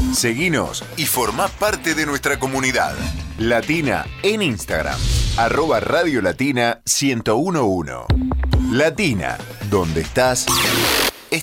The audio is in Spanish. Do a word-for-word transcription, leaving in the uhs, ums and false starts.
Seguinos y formá parte de nuestra comunidad. Latina en Instagram, arroba Radio Latina ciento uno punto uno. Latina, donde estás